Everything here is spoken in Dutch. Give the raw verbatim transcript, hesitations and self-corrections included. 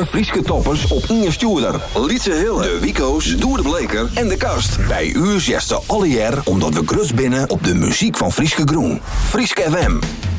alle Frieske toppers op Inge Stuurder. Lietse Hille, de Wico's, Doer de Bleker en de Kast. Bij u zegt ze alle jaar omdat we grus binnen op de muziek van Frieske Groen. Frieske F M.